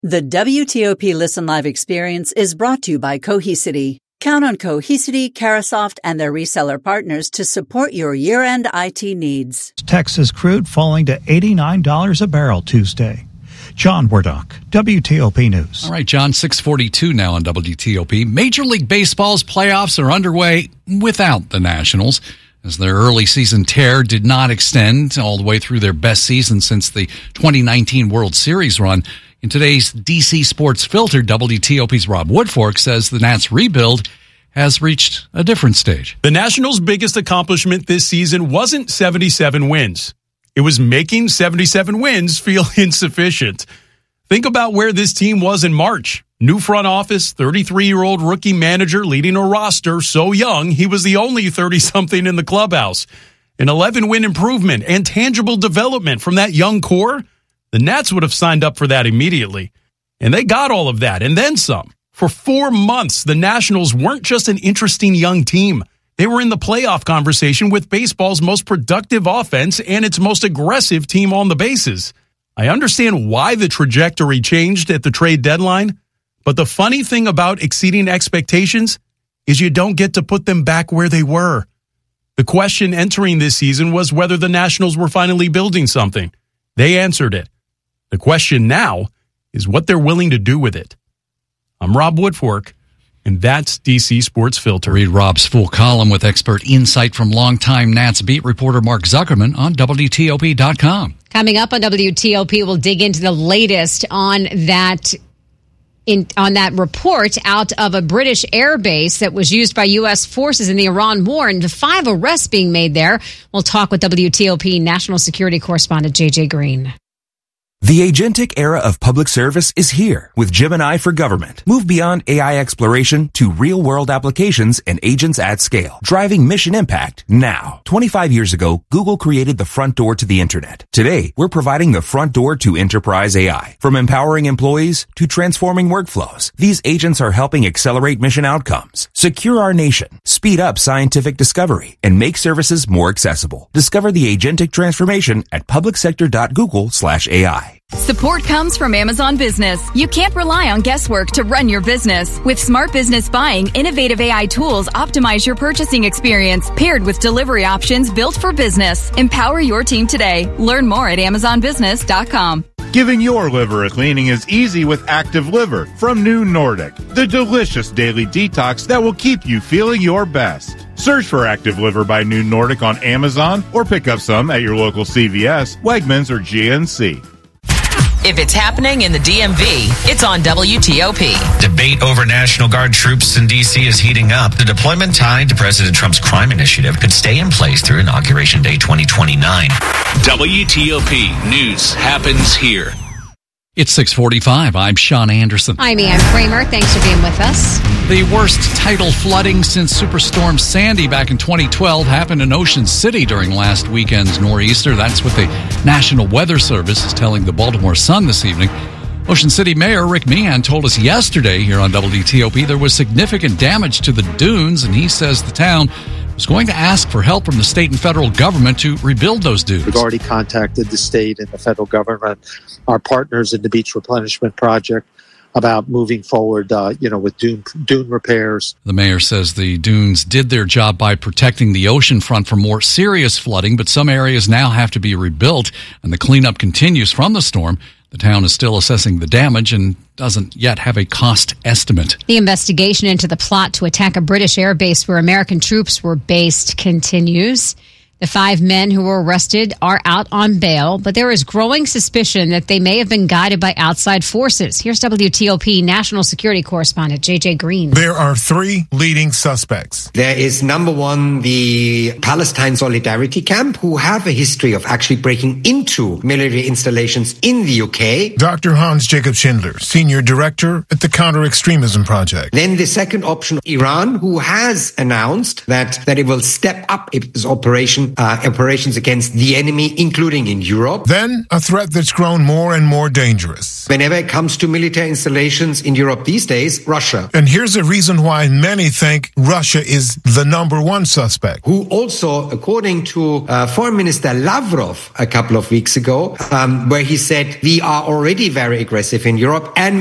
The WTOP Listen Live experience is brought to you by Cohesity. Count on Cohesity, Carasoft, and their reseller partners to support your year-end IT needs. Texas crude falling to $89 a barrel Tuesday. John Wardock, WTOP News. All right, John, 6:42 now on WTOP. Major League Baseball's playoffs are underway without the Nationals, as their early season tear did not extend all the way through their best season since the 2019 World Series run. In today's DC Sports Filter, WTOP's Rob Woodfork says the Nats rebuild has reached a different stage. The Nationals' biggest accomplishment this season wasn't 77 wins. It was making 77 wins feel insufficient. Think about where this team was in March. New front office, 33-year-old rookie manager leading a roster so young he was the only 30-something in the clubhouse. An 11-win improvement and tangible development from that young core. The Nats would have signed up for that immediately. And they got all of that, and then some. For 4 months, the Nationals weren't just an interesting young team. They were in the playoff conversation with baseball's most productive offense and its most aggressive team on the bases. I understand why the trajectory changed at the trade deadline, but the funny thing about exceeding expectations is you don't get to put them back where they were. The question entering this season was whether the Nationals were finally building something. They answered it. The question now is what they're willing to do with it. I'm Rob Woodfork, and that's DC Sports Filter. Read Rob's full column with expert insight from longtime Nats beat reporter Mark Zuckerman on WTOP.com. Coming up on WTOP, we'll dig into the latest on that report out of a British air base that was used by U.S. forces in the Iran war, and the 5 arrests being made there. We'll talk with WTOP national security correspondent J.J. Green. The agentic era of public service is here with Gemini for Government. Move beyond AI exploration to real-world applications and agents at scale, driving mission impact now. 25 years ago, Google created the front door to the internet. Today, we're providing the front door to enterprise AI. From empowering employees to transforming workflows, these agents are helping accelerate mission outcomes, secure our nation, speed up scientific discovery, and make services more accessible. Discover the agentic transformation at publicsector.google/AI. Support comes from Amazon Business. You can't rely on guesswork to run your business. With Smart Business Buying, innovative AI tools optimize your purchasing experience, paired with delivery options built for business. Empower your team today. Learn more at AmazonBusiness.com. Giving your liver a cleaning is easy with Active Liver from New Nordic, the delicious daily detox that will keep you feeling your best. Search for Active Liver by New Nordic on Amazon or pick up some at your local CVS, Wegmans, or GNC. If it's happening in the DMV, it's on WTOP. Debate over National Guard troops in D.C. is heating up. The deployment tied to President Trump's crime initiative could stay in place through Inauguration Day 2029. WTOP News happens here. It's 6:45. I'm Sean Anderson. I'm Ann Kramer. Thanks for being with us. The worst tidal flooding since Superstorm Sandy back in 2012 happened in Ocean City during last weekend's nor'easter. That's what the National Weather Service is telling the Baltimore Sun this evening. Ocean City Mayor Rick Meehan told us yesterday here on WTOP there was significant damage to the dunes, and he says the town was going to ask for help from the state and federal government to rebuild those dunes. We've already contacted the state and the federal government, our partners in the Beach Replenishment Project, about moving forward, with dune repairs. The mayor says the dunes did their job by protecting the ocean front from more serious flooding, but some areas now have to be rebuilt, and the cleanup continues from the storm. The town is still assessing the damage and doesn't yet have a cost estimate. The investigation into the plot to attack a British air base where American troops were based continues. The 5 men who were arrested are out on bail, but there is growing suspicion that they may have been guided by outside forces. Here's WTOP national security correspondent J.J. Green. There are 3 leading suspects. There is, number one, the Palestine Solidarity Camp, who have a history of actually breaking into military installations in the UK. Dr. Hans Jacob Schindler, Senior Director at the Counter-Extremism Project. Then the second option, Iran, who has announced that it will step up its operation operations against the enemy, including in Europe. Then a threat that's grown more and more dangerous. Whenever it comes to military installations in Europe these days, Russia. And here's a reason why many think Russia is the number one suspect. Who also, according to Foreign Minister Lavrov a couple of weeks ago, where he said, we are already very aggressive in Europe and